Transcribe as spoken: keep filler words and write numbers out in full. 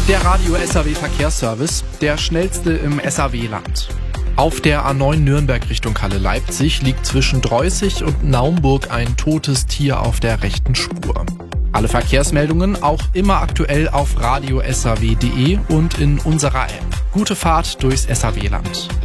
Der Radio S R W Verkehrsservice, der schnellste im S R W-Land. Auf der A neun Nürnberg Richtung Halle Leipzig liegt zwischen Dreußig und Naumburg ein totes Tier auf der rechten Spur. Alle Verkehrsmeldungen auch immer aktuell auf radio s r w punkt d e und in unserer App. Gute Fahrt durchs S R W-Land.